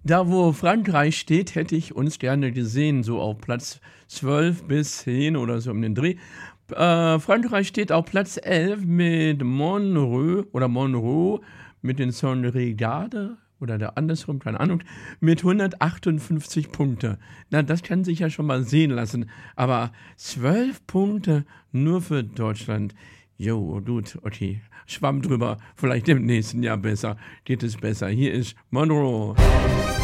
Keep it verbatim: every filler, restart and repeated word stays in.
Da, wo Frankreich steht, hätte ich uns gerne gesehen, so auf Platz zwölf bis zehn oder so um den Dreh. Äh, Frankreich steht auf Platz elf mit Montreux oder Monroe mit den Son Regade oder der andersrum, keine Ahnung, mit hundertachtundfünfzig Punkte. Na, das kann sich ja schon mal sehen lassen. Aber zwölf Punkte nur für Deutschland. Jo, gut, okay. Schwamm drüber. Vielleicht im nächsten Jahr besser. Geht es besser. Hier ist Monroe.